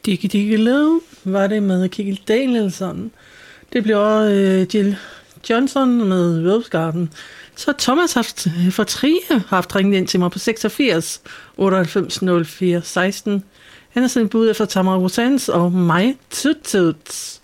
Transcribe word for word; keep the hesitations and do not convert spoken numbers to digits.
Diggy Diggy Love var det med Kikki Danielsson. Det blev også øh, Jill Johnson med Rose Garden. Så Thomas haft, fra Trie haft ringet ind til mig på seksogfirs otteoghalvfems nul fire seksten. Han har sendt bud efter Tamara Rosans og mig Tut Tuts.